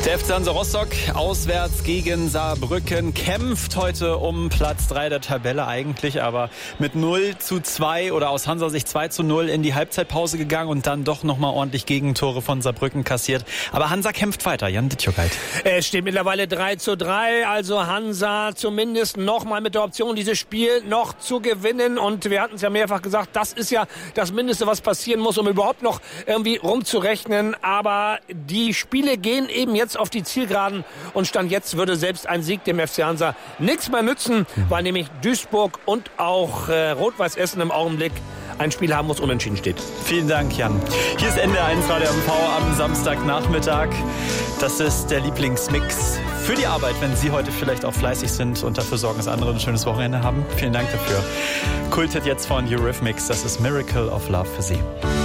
Der FC Hansa Rostock auswärts gegen Saarbrücken kämpft heute um Platz 3 der Tabelle eigentlich, aber mit 0:2 oder aus Hansa-Sicht 2:0 in die Halbzeitpause gegangen und dann doch nochmal ordentlich Gegentore von Saarbrücken kassiert. Aber Hansa kämpft weiter. Jan Dittjogait. Es steht mittlerweile 3:3, also Hansa zumindest nochmal mit der Option, dieses Spiel noch zu gewinnen. Und wir hatten es ja mehrfach gesagt, das ist ja das Mindeste, was passieren muss, um überhaupt noch irgendwie rumzurechnen. Aber die Spiele gehen eben jetzt auf die Zielgeraden und Stand jetzt würde selbst ein Sieg dem FC Hansa nichts mehr nützen, weil nämlich Duisburg und auch Rot-Weiß Essen im Augenblick ein Spiel haben, wo es unentschieden steht. Vielen Dank, Jan. Hier ist Ende 1 Radio MV am Samstagnachmittag. Das ist der Lieblingsmix für die Arbeit, wenn Sie heute vielleicht auch fleißig sind und dafür sorgen, dass andere ein schönes Wochenende haben. Vielen Dank dafür. Kultet jetzt von Eurythmics. Das ist Miracle of Love für Sie.